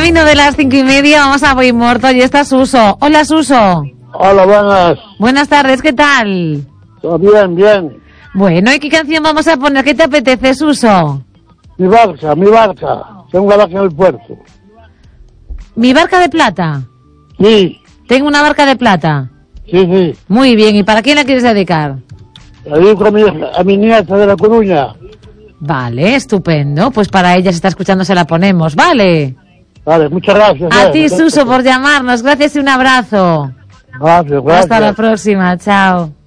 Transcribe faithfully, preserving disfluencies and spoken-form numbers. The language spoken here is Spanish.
camino de las cinco y media, vamos a Boimorto y está Suso. Hola, Suso. Hola, buenas. Buenas tardes, ¿qué tal? Todo bien, bien. Bueno, ¿y qué canción vamos a poner? ¿Qué te apetece, Suso? Mi barca, mi barca. Tengo una barca en el puerto. ¿Mi barca de plata? Sí. Tengo una barca de plata. Sí, sí. Muy bien, ¿y para quién la quieres dedicar? La dedico a mi, a mi nieta de La Coruña. Vale, estupendo. Pues para ella, si está escuchando, se la ponemos, ¿vale? Vale, muchas gracias. A eh. ti, Suso, por llamarnos. Gracias y un abrazo. Gracias, gracias. Hasta la próxima, chao.